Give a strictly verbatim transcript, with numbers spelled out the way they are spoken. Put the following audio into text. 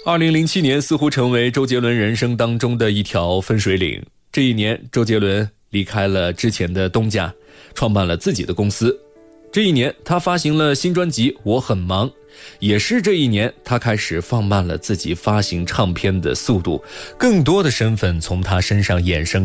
二零零七年似乎成为周杰伦人生当中的一条分水岭。这一年，周杰伦离开了之前的东家，创办了自己的公司。这一年，他发行了新专辑《我很忙》，也是这一年，他开始放慢了自己发行唱片的速度，更多的身份从他身上衍生